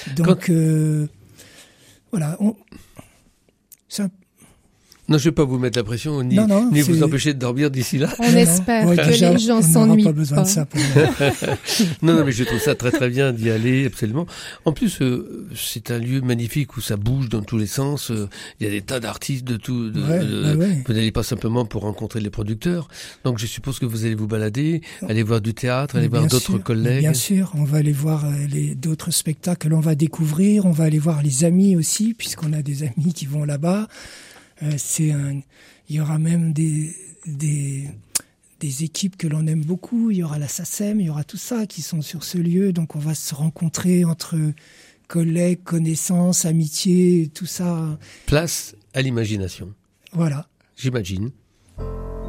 Donc, voilà. Non, je ne vais pas vous mettre la pression, ni vous empêcher de dormir d'ici là. On espère que déjà, les gens s'ennuient pas. Besoin de ça pour non, mais je trouve ça très très bien d'y aller, absolument. En plus, c'est un lieu magnifique où ça bouge dans tous les sens. Il y a des tas d'artistes de tout. Vous n'allez pas simplement pour rencontrer les producteurs. Donc, je suppose que vous allez vous balader, aller voir du théâtre, aller voir d'autres collègues. Bien sûr, on va aller voir d'autres spectacles. On va découvrir. On va aller voir les amis aussi, puisqu'on a des amis qui vont là-bas. Il y aura même des équipes que l'on aime beaucoup. Il y aura la SACEM, il y aura tout ça qui sont sur ce lieu. Donc on va se rencontrer entre collègues, connaissances, amitiés, tout ça. Place à l'imagination. Voilà. J'imagine.